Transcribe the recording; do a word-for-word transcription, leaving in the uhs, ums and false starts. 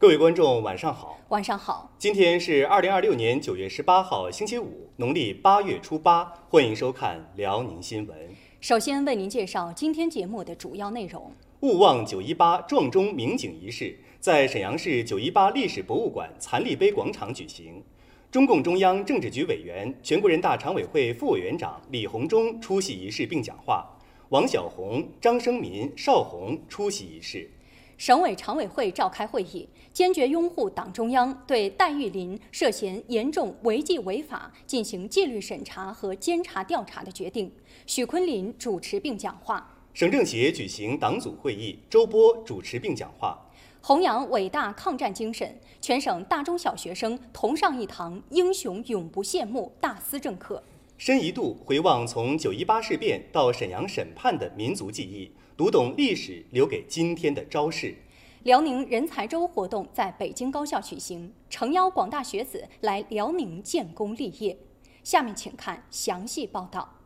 各位观众，晚上好。 晚上好。 今天是二零二六年九月十八号，星期五，农历八月初八。欢迎收看辽宁新闻。 首先为您介绍今天节目的主要内容。 勿忘九一八撞钟鸣警仪式在沈阳市九一八历史博物馆残立碑广场举行。中共中央政治局委员、全国人大常委会副委员长李鸿忠出席仪式并讲话。王晓红、张生民、邵红出席仪式。 省委常委会召开会议，坚决拥护党中央对戴玉林涉嫌严重违纪违法进行纪律审查和监察调查的决定。许昆林主持并讲话。 省政协举行党组会议，周波主持并讲话。 弘扬伟大抗战精神，全省大中小学生同上一堂英雄永不谢幕大思政课。 深一度回望从九一八事变到沈阳审判的民族记忆，读懂历史留给今天的招式。 辽宁人才周活动在北京高校举行，诚邀广大学子来辽宁建功立业。下面请看详细报道。